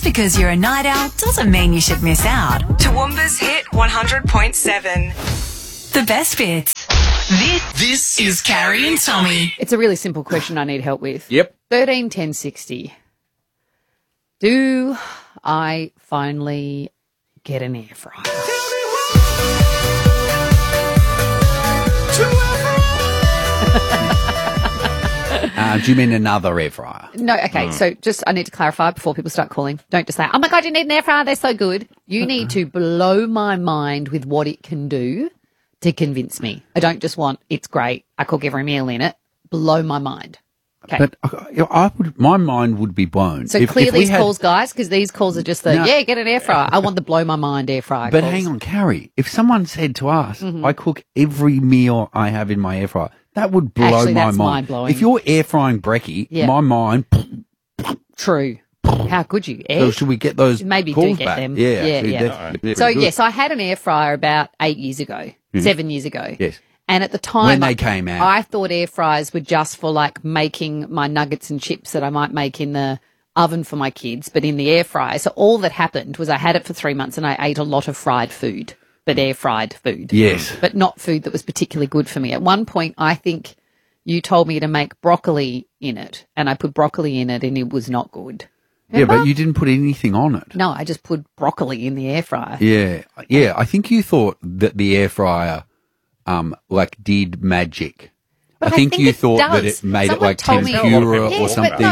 because you're a night owl doesn't mean you should miss out. Toowoomba's Hit 100.7. The best bits. This is Carrie and Tommy. It's a really simple question I need help with. Yep. 13 10 60. Do I finally get an air fryer? Do you mean another air fryer? No, okay, so just I need to clarify before people start calling. Don't just say, oh my God, you need an air fryer, they're so good. You need to blow my mind with what it can do to convince me. I don't just want, it's great, I cook every meal in it. Blow my mind. Okay. But my mind would be blown. So clear these calls, guys, because these calls are just get an air fryer. I want the blow my mind air fryer But calls. hang on, Carrie, if someone said to us, I cook every meal I have in my air fryer, that would blow Actually, my that's mind. mind-blowing. If you're air frying brekkie, my mind... True. How could you? So should we get those Maybe calls do get back? them. Yeah. Yeah. So, yes, I had an air fryer about 8 years ago, 7 years ago. Yes. And at the time, When they came out. I thought air fryers were just for like making my nuggets and chips that I might make in the oven for my kids, but in the air fryer. So all that happened was I had it for 3 months and I ate a lot of fried food, but air fried food. Yes. But not food that was particularly good for me. At one point, I think you told me to make broccoli in it, and I put broccoli in it and it was not good. Remember? Yeah, but you didn't put anything on it. No, I just put broccoli in the air fryer. Yeah. I think you thought that the air fryer, did magic. But I think you thought does. that it made Someone it like told me- tempura or Yes, something.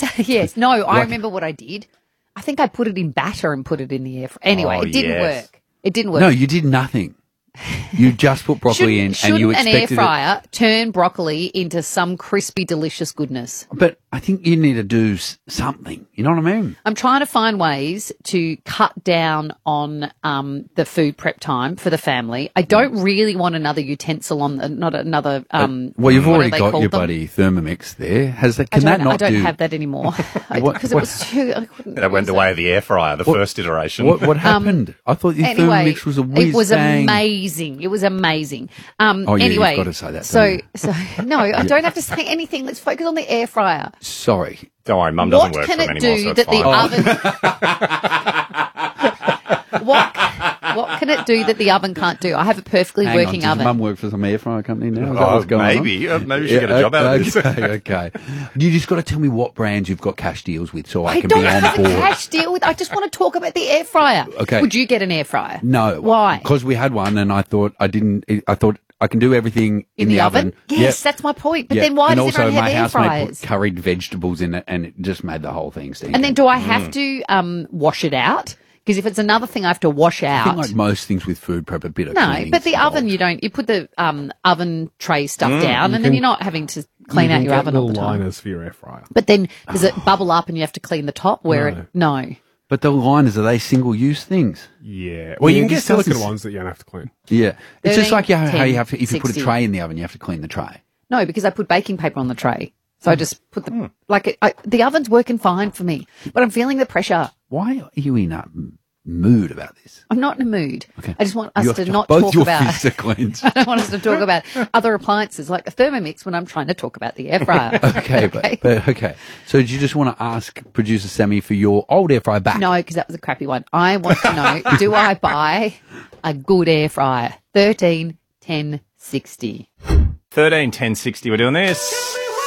I remember what I did. I think I put it in batter and put it in the air fryer. Anyway, it didn't work. It didn't work. No, you did nothing. You just put broccoli in and you an expected air fryer turn broccoli into some crispy, delicious goodness? But I think you need to do something. You know what I mean? I'm trying to find ways to cut down on the food prep time for the family. I don't really want another utensil on, not another. Well, you've what already do they got call your them? buddy Thermomix there. Has that? I Can that not don't do? have that anymore because it was too. I couldn't That went use the it. way of the air fryer, the first iteration. What happened? I thought your Anyway, Thermomix was a whiz it was bang. amazing. It was amazing. Oh, yeah, anyway, you've got to say that, So, don't no, I don't have to say anything. Let's focus on the air fryer. Sorry. Don't worry, Mum doesn't What work can for him it anymore, do so it's that the fine. oven? What can it do that the oven can't do? I have a perfectly Hang on, working does oven. Mum work for some air fryer company now? Is that Oh, what's going on? maybe. Maybe we should get a job out of this. Okay. You just got to tell me what brands you've got cash deals with so I I can don't be on have a board. cash deal with. I just want to talk about the air fryer. Okay. Would you get an air fryer? No. Why? Because we had one and I thought I can do everything In the oven? Yes, Yep. that's my point. But Yep. then why and does also everyone have my air housemate fryers? put curried vegetables in it and it just made the whole thing stink. And then do I have to wash it out? Because if it's another thing I have to wash I out. think like most things with food prep, a bit of No, cleaning but the is oven, involved. you put the oven tray stuff down and then you're not having to clean out your oven all the time. liners for your air fryer. But then does it bubble up and you have to clean the top No. But the liners, are they single-use things? Yeah. Well, Yeah, you can get this doesn't silicone s- ones that you don't have to clean. Yeah. It's just 13, like how 10, you have to, if you put a 60. tray in the oven, you have to clean the tray. No, because I put baking paper on the tray. So I just put the oven's working fine for me, but I'm feeling the pressure. Why are you in a mood about this? I'm not in a mood. Okay. I just want us to not both talk your about. fists are cleansed. I don't want us to talk about other appliances like a Thermomix when I'm trying to talk about the air fryer. Okay, but okay. So do you just want to ask producer Sammy for your old air fryer back? No, because that was a crappy one. I want to know, do I buy a good air fryer? 13, 10, 60. 13, 10, 60, we're doing this.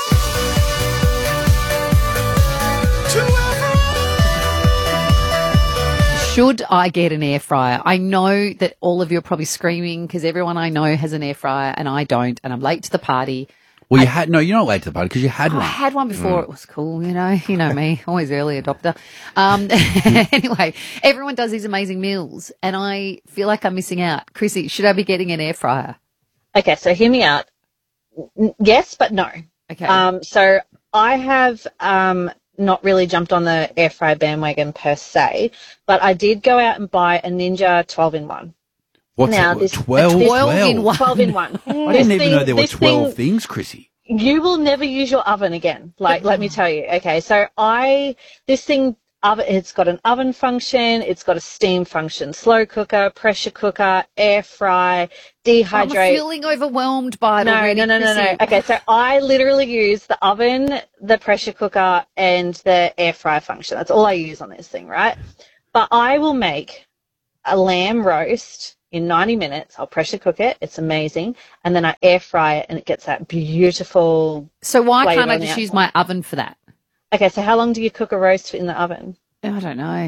Should I get an air fryer? I know that all of you are probably screaming because everyone I know has an air fryer and I don't, and I'm late to the party. Well, you're not late to the party because you had I one. had one before. It was cool, you know me, always early adopter. Anyway, everyone does these amazing meals and I feel like I'm missing out. Chrissy, should I be getting an air fryer? Okay, so hear me out. Yes, but no. Okay. So I have not really jumped on the air fryer bandwagon per se, but I did go out and buy a Ninja 12-in-1. What's Now, it? this- 12? 12 in one. 12-in-1. I didn't even know there were 12 things, Chrissy. You will never use your oven again. Let me tell you. Okay, so I oven. It's got an oven function. It's got a steam function. Slow cooker, pressure cooker, air fry, dehydrate. I'm feeling overwhelmed by it already. No. Okay, so I literally use the oven, the pressure cooker, and the air fry function. That's all I use on this thing, right? But I will make a lamb roast in 90 minutes. I'll pressure cook it. It's amazing. And then I air fry it, and it gets that beautiful. So why flavour can't I on the just use outside. my oven for that? Okay, so how long do you cook a roast in the oven? I don't know.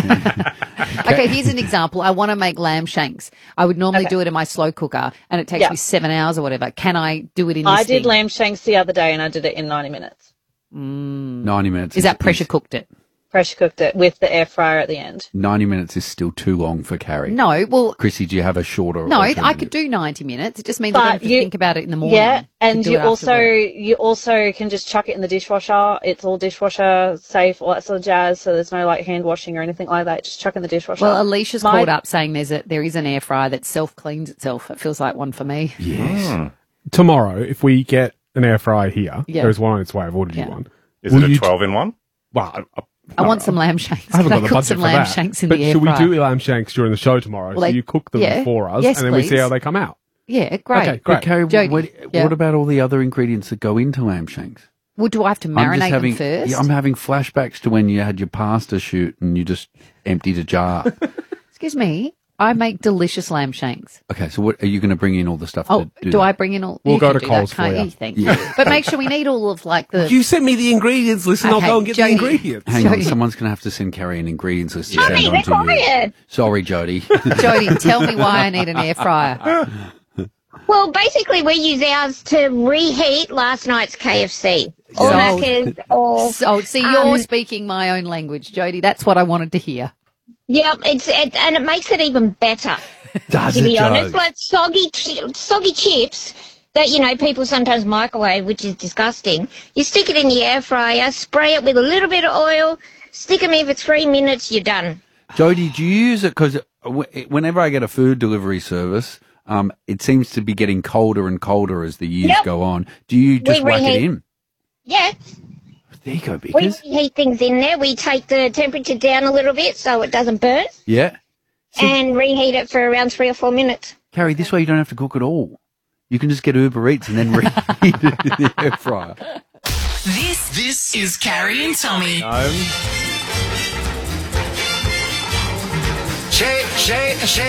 Okay, here's an example. I want to make lamb shanks. I would normally do it in my slow cooker, and it takes Yeah. me 7 hours or whatever. Can I do it in this I did thing? lamb shanks the other day, and I did it in 90 minutes. 90 minutes. Is that pressure cooked it? Pressure cooked it with the air fryer at the end. 90 minutes is still too long for Carrie. No, well, Chrissy, do you have a shorter? no, I alternative? could do 90 minutes. It just means I don't have to you- think about it in the morning. Yeah, to and do you it after also work. can just chuck it in the dishwasher. It's all dishwasher safe, all that sort of jazz. So there's no like hand washing or anything like that. Just chuck in the dishwasher. Well, Alicia's My- called up saying there is an air fryer that self-cleans itself. It feels like one for me. Yes. Tomorrow, if we get an air fryer here, Yeah. there is one on its way. I've ordered Yeah. you one. Is Will it a you- 12-in-1? Well, I want some lamb shanks. I haven't Can got the cook budget some for lamb that. shanks in but the air should we fryer? do lamb shanks during the show tomorrow? Well, so they- you cook them yeah. for us, Yes, and then we see please. how they come out. Yeah, great. Okay, But great. Carrie, Jody, yeah. what about all the other ingredients that go into lamb shanks? Well, do I have to I'm just marinate having, them first? Yeah, I'm having flashbacks to when you had your pasta shoot and you just emptied a jar. Excuse me. I make delicious lamb shanks. Okay, so what are you going to bring in all the stuff? Oh, to do that? I bring in all? We'll you go can to do Coles that, for can't you. you? Thank you. But make sure we need all of like the. You send me the ingredients list, and Okay, I'll go and get Jody. the ingredients. Hang on, Jody. someone's going to have to send Carrie an ingredients list. to Mummy, send we're on to you. quiet. Sorry, Jody. Jody, tell me why I need an air fryer. Well, basically, we use ours to reheat last night's KFC. All Sold. knackers, all. So, see, you're speaking my own language, Jody. That's what I wanted to hear. Yep, and it makes it even better, Does to it, be honest. Joe? Like soggy chips that, people sometimes microwave, which is disgusting. You stick it in the air fryer, spray it with a little bit of oil, stick them in for 3 minutes, you're done. Jody, do you use it? Because whenever I get a food delivery service, it seems to be getting colder and colder as the years Yep. go on. Do you just We whack it reheat. in? Yeah, There you go, we because reheat things in there. We take the temperature down a little bit so it doesn't burn yeah. and reheat it for around 3 or 4 minutes. Carrie, this way you don't have to cook at all. You can just get Uber Eats and then reheat it in the air fryer. This is Carrie and Tommy. No. Shake, shake, shake.